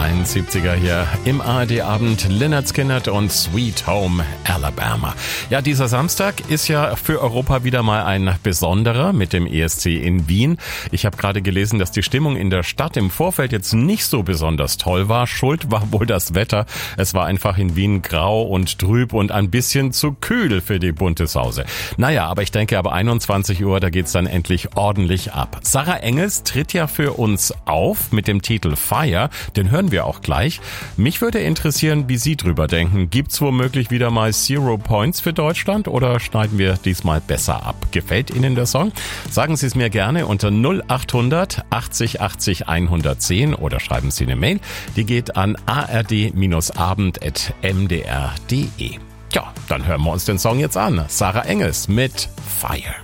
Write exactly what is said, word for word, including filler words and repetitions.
einundsiebziger hier im A R D-Abend. Lynyrd Skynyrd und Sweet Home Alabama. Ja, dieser Samstag ist ja für Europa wieder mal ein besonderer mit dem E S C in Wien. Ich habe gerade gelesen, dass die Stimmung in der Stadt im Vorfeld jetzt nicht so besonders toll war. Schuld war wohl das Wetter. Es war einfach in Wien grau und trüb und ein bisschen zu kühl für die bunte Sause. Naja, aber ich denke, ab einundzwanzig Uhr, da geht's dann endlich ordentlich ab. Sarah Engels tritt ja für uns auf mit dem Titel Fire. Den hören wir auch gleich. Mich würde interessieren, wie Sie drüber denken. Gibt's womöglich wieder mal Zero Points für Deutschland oder schneiden wir diesmal besser ab? Gefällt Ihnen der Song? Sagen Sie es mir gerne unter null acht hundert achtzig achtzig hundertzehn oder schreiben Sie eine Mail. Die geht an a r d abend at m d r punkt d e. Ja, dann hören wir uns den Song jetzt an. Sarah Engels mit Fire.